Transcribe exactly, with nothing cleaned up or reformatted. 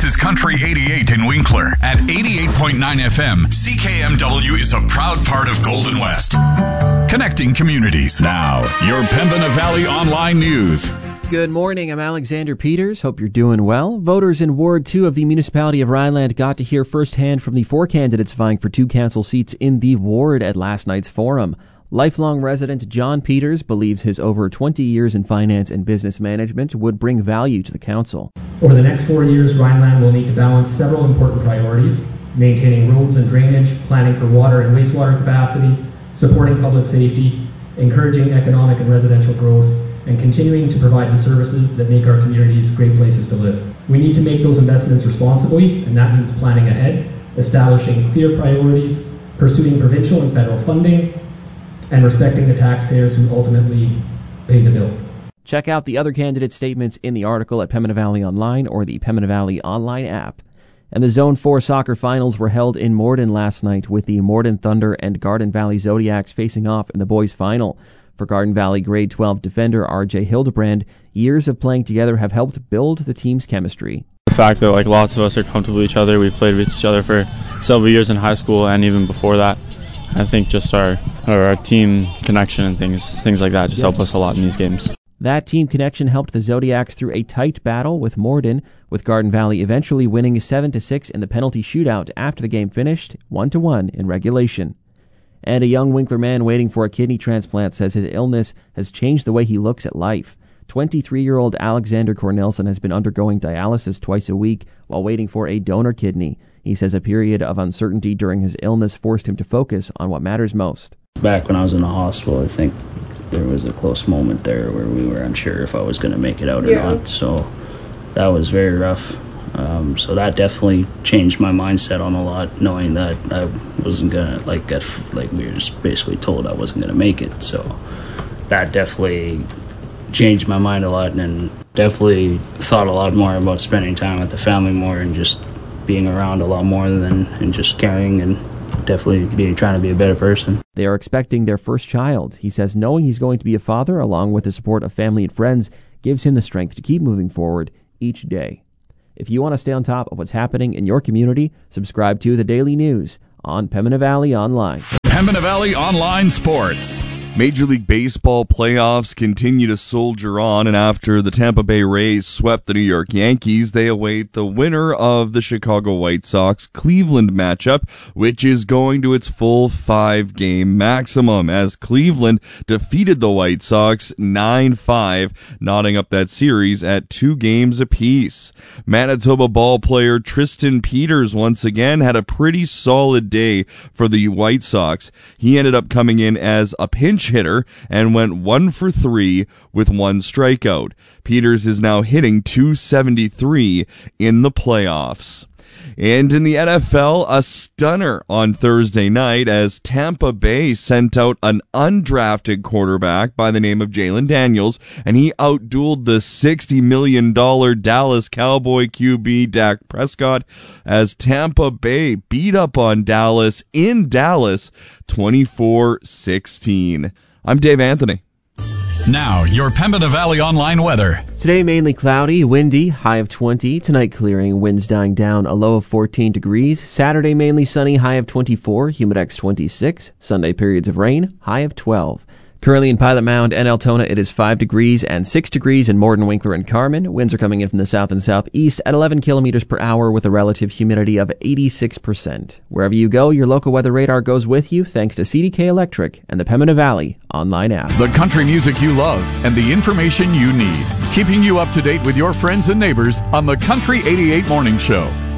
This is Country eighty-eight in Winkler. At eighty-eight point nine F M, C K M W is a proud part of Golden West. Connecting communities. Now, your Pembina Valley Online News. Good morning, I'm Alexander Peters. Hope you're doing well. Voters in Ward two of the municipality of Rhineland got to hear firsthand from the four candidates vying for two council seats in the ward at last night's forum. Lifelong resident John Peters believes his over twenty years in finance and business management would bring value to the council. Over the next four years, Rhineland will need to balance several important priorities: maintaining roads and drainage, planning for water and wastewater capacity, supporting public safety, encouraging economic and residential growth, and continuing to provide the services that make our communities great places to live. We need to make those investments responsibly, and that means planning ahead, establishing clear priorities, pursuing provincial and federal funding, and respecting the taxpayers who ultimately pay the bill. Check out the other candidate statements in the article at Pembina Valley Online or the Pembina Valley Online app. And the Zone four soccer finals were held in Morden last night, with the Morden Thunder and Garden Valley Zodiacs facing off in the boys' final. For Garden Valley grade twelve defender R J Hildebrand, years of playing together have helped build the team's chemistry. The fact that like lots of us are comfortable with each other, we've played with each other for several years in high school and even before that. I think just our, our our team connection and things things like that just help us a lot in these games. That team connection helped the Zodiacs through a tight battle with Morden, with Garden Valley eventually winning seven to six in the penalty shootout after the game finished one to one in regulation. And a young Winkler man waiting for a kidney transplant says his illness has changed the way he looks at life. twenty-three-year-old Alexander Cornelson has been undergoing dialysis twice a week while waiting for a donor kidney. He says a period of uncertainty during his illness forced him to focus on what matters most. Back when I was in the hospital, I think there was a close moment there where we were unsure if I was going to make it out or yeah. not. So that was very rough. Um, so that definitely changed my mindset on a lot, knowing that I wasn't going to, like, get, like we were just basically told I wasn't going to make it. So that definitely changed my mind a lot, and definitely thought a lot more about spending time with the family more and just being around a lot more than and just caring and definitely being trying to be a better person. They are expecting their first child. He says knowing he's going to be a father, along with the support of family and friends, gives him the strength to keep moving forward each day. If you want to stay on top of what's happening in your community, subscribe to The Daily News on Pembina Valley Online. Pembina Valley Online Sports. Major League Baseball playoffs continue to soldier on, and after the Tampa Bay Rays swept the New York Yankees, they await the winner of the Chicago White Sox-Cleveland matchup, which is going to its full five-game maximum, as Cleveland defeated the White Sox nine five, knotting up that series at two games apiece. Manitoba ball player Tristan Peters once again had a pretty solid day for the White Sox. He ended up coming in as a pinch hitter and went one for three with one strikeout. Peters is now hitting two seventy-three in the playoffs. And in the N F L, a stunner on Thursday night as Tampa Bay sent out an undrafted quarterback by the name of Jalen Daniels, and he outdueled the sixty million dollars Dallas Cowboy Q B Dak Prescott as Tampa Bay beat up on Dallas in Dallas twenty-four sixteen. I'm Dave Anthony. Now, your Pembina Valley Online weather. Today, mainly cloudy, windy, high of twenty. Tonight, clearing, winds dying down, a low of fourteen degrees. Saturday, mainly sunny, high of twenty-four, humidex twenty-six. Sunday, periods of rain, high of twelve. Currently in Pilot Mound and Altona, it is five degrees and six degrees in Morden, Winkler, and Carman. Winds are coming in from the south and southeast at eleven kilometers per hour with a relative humidity of eighty-six percent. Wherever you go, your local weather radar goes with you thanks to C D K Electric and the Pembina Valley Online app. The country music you love and the information you need. Keeping you up to date with your friends and neighbors on the Country eighty-eight Morning Show.